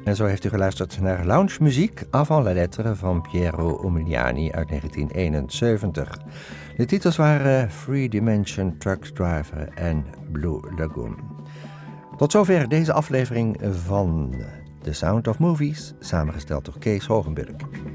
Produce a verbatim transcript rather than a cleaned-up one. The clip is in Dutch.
En zo heeft u geluisterd naar lounge muziek avant la lettre van Piero Umiliani uit negentien eenenzeventig. De titels waren Three Dimension Truck Driver en Blue Lagoon. Tot zover deze aflevering van The Sound of Movies, samengesteld door Kees Hogenburg.